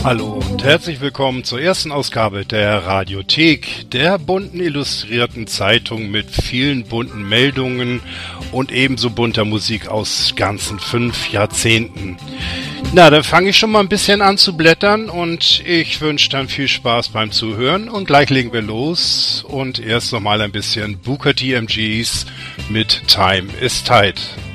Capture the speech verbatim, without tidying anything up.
Hallo und herzlich willkommen zur ersten Ausgabe der Radiothek, der bunten illustrierten Zeitung mit vielen bunten Meldungen und ebenso bunter Musik aus ganzen fünf Jahrzehnten. Na, da fange ich schon mal ein bisschen an zu blättern und ich wünsche dann viel Spaß beim Zuhören und gleich legen wir los und erst nochmal ein bisschen Booker T. M Gs mit Time is Tight.